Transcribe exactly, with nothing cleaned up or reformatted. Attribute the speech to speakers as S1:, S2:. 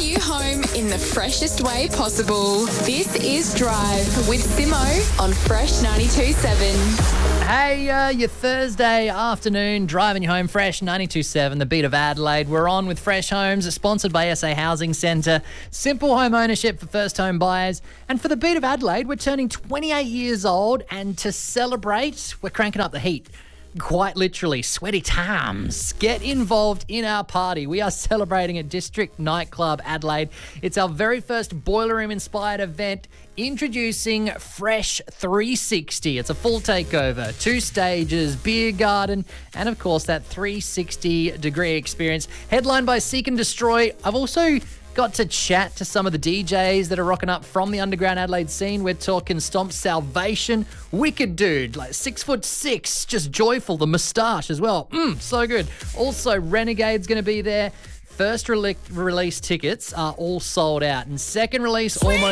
S1: you home in the freshest way possible. This is Drive with Simo on Fresh ninety-two point seven.
S2: Hey, uh, your Thursday afternoon, driving you home fresh, ninety-two point seven, the beat of Adelaide. We're on with Fresh Homes, sponsored by S A Housing Centre. Simple home ownership for first home buyers. And for the beat of Adelaide, we're turning twenty-eight years old, and to celebrate, we're cranking up the heat. Quite literally, sweaty times. Get involved in our party. We are celebrating at District Nightclub Adelaide. It's our very first boiler room inspired event, introducing Fresh three sixty. It's a full takeover, two stages, beer garden, and of course that three sixty degree experience. Headlined by Seek and Destroy. I've also got to chat to some of the D Js that are rocking up from the underground Adelaide scene. We're talking Stomp Salvation, wicked dude, like six foot six, just joyful, the moustache as well. Mmm, so good. Also, Renegade's going to be there. First rele- release tickets are all sold out, and second release almost